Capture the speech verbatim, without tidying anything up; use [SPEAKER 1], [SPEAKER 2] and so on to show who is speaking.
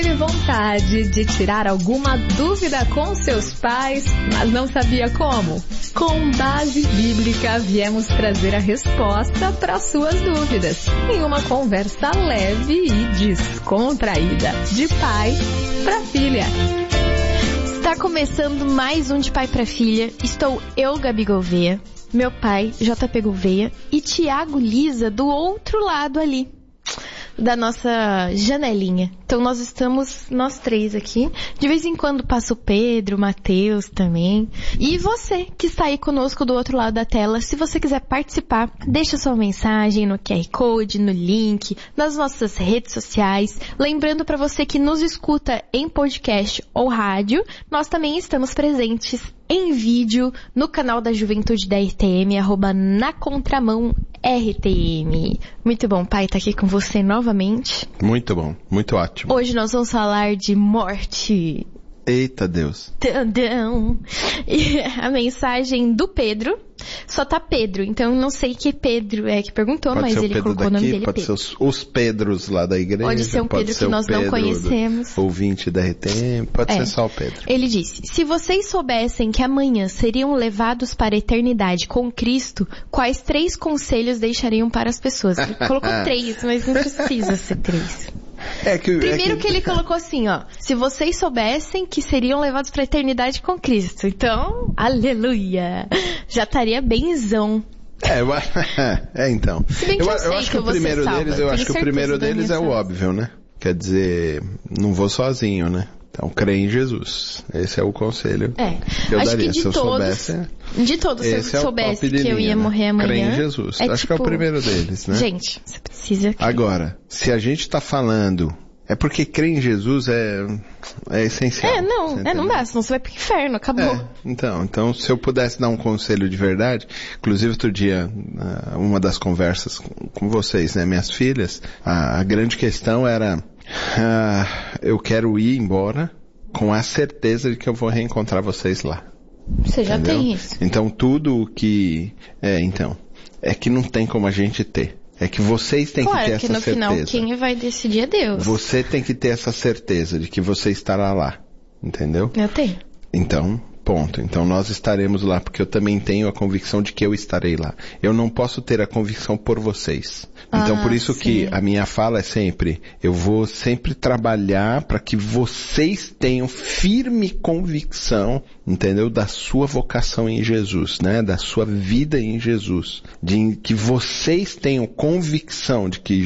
[SPEAKER 1] Teve vontade de tirar alguma dúvida com seus pais, mas não sabia como? Com Base Bíblica, viemos trazer a resposta para suas dúvidas, em uma conversa leve e descontraída, de pai para filha.
[SPEAKER 2] Está começando mais um de pai para filha. Estou eu, Gabi Gouveia, meu pai, J P Gouveia, e Tiago Lisa do outro lado ali da nossa janelinha. Então nós estamos, nós três aqui. De vez em quando passa o Pedro, o Matheus também. E você que está aí conosco do outro lado da tela, se você quiser participar, deixa sua mensagem no Q R Code, no link, nas nossas redes sociais. Lembrando para você que nos escuta em podcast ou rádio, nós também estamos presentes em vídeo no canal da Juventude da R T M, arroba na contramão R T M. Muito bom, pai, tá aqui com você novamente.
[SPEAKER 3] Muito bom, muito ótimo.
[SPEAKER 2] Hoje nós vamos falar de morte.
[SPEAKER 3] Eita Deus.
[SPEAKER 2] Tandão. E a mensagem do Pedro, só tá Pedro, então não sei que Pedro é que perguntou,
[SPEAKER 3] pode
[SPEAKER 2] mas ele
[SPEAKER 3] Pedro
[SPEAKER 2] colocou
[SPEAKER 3] daqui,
[SPEAKER 2] o nome dele
[SPEAKER 3] pode
[SPEAKER 2] Pedro.
[SPEAKER 3] ser os, os Pedros lá da igreja.
[SPEAKER 2] Pode ser um
[SPEAKER 3] pode
[SPEAKER 2] Pedro
[SPEAKER 3] ser
[SPEAKER 2] que nós
[SPEAKER 3] Pedro
[SPEAKER 2] não conhecemos.
[SPEAKER 3] Ouvinte da R T M, pode
[SPEAKER 2] é.
[SPEAKER 3] ser só o Pedro.
[SPEAKER 2] Ele disse, se vocês soubessem que amanhã seriam levados para a eternidade com Cristo, quais três conselhos deixariam para as pessoas? Ele colocou três, mas não precisa ser três.
[SPEAKER 3] É que,
[SPEAKER 2] Primeiro
[SPEAKER 3] é que...
[SPEAKER 2] que ele colocou assim, ó, se vocês soubessem que seriam levados para a eternidade com Cristo. Então, aleluia, já estaria benzão.
[SPEAKER 3] É, eu... é então.
[SPEAKER 2] Se bem que
[SPEAKER 3] eu,
[SPEAKER 2] eu,
[SPEAKER 3] eu
[SPEAKER 2] sei
[SPEAKER 3] acho
[SPEAKER 2] que
[SPEAKER 3] que o primeiro
[SPEAKER 2] salva.
[SPEAKER 3] deles, eu
[SPEAKER 2] Tenho
[SPEAKER 3] acho que o primeiro
[SPEAKER 2] certeza
[SPEAKER 3] deles é o
[SPEAKER 2] salva.
[SPEAKER 3] óbvio, né? Quer dizer, não vou sozinho, né? Então, crê em Jesus. Esse é o conselho
[SPEAKER 2] é.
[SPEAKER 3] que eu
[SPEAKER 2] acho
[SPEAKER 3] daria.
[SPEAKER 2] que de
[SPEAKER 3] se eu
[SPEAKER 2] todos,
[SPEAKER 3] soubesse...
[SPEAKER 2] de todos, se eu
[SPEAKER 3] esse
[SPEAKER 2] soubesse
[SPEAKER 3] é o top de
[SPEAKER 2] que eu
[SPEAKER 3] linha,
[SPEAKER 2] ia
[SPEAKER 3] né?
[SPEAKER 2] morrer amanhã...
[SPEAKER 3] Crê em Jesus.
[SPEAKER 2] É
[SPEAKER 3] acho
[SPEAKER 2] tipo...
[SPEAKER 3] que é o primeiro deles, né?
[SPEAKER 2] Gente, você precisa... Crer.
[SPEAKER 3] Agora, se a gente tá falando... É porque crer em Jesus é, é essencial.
[SPEAKER 2] É, não, é, não dá, senão você vai pro inferno, acabou.
[SPEAKER 3] É, então, então, se eu pudesse dar um conselho de verdade, inclusive outro dia, uma das conversas com vocês, né, minhas filhas, a, a grande questão era, uh, eu quero ir embora com a certeza de que eu vou reencontrar vocês lá.
[SPEAKER 2] Você já
[SPEAKER 3] Entendeu?
[SPEAKER 2] tem isso.
[SPEAKER 3] Então, tudo que, é, então, é que não tem como a gente ter. É que vocês têm
[SPEAKER 2] claro,
[SPEAKER 3] que ter
[SPEAKER 2] que
[SPEAKER 3] essa
[SPEAKER 2] no
[SPEAKER 3] certeza.
[SPEAKER 2] final quem vai decidir é Deus.
[SPEAKER 3] Você tem que ter essa certeza de que você estará lá. Entendeu?
[SPEAKER 2] Eu tenho.
[SPEAKER 3] Então, ponto. Então nós estaremos lá, porque eu também tenho a convicção de que eu estarei lá. Eu não posso ter a convicção por vocês. Então
[SPEAKER 2] ah,
[SPEAKER 3] por isso
[SPEAKER 2] sim.
[SPEAKER 3] que a minha fala é sempre, eu vou sempre trabalhar para que vocês tenham firme convicção, entendeu? Da sua vocação em Jesus, né? Da sua vida em Jesus. De que vocês tenham convicção de que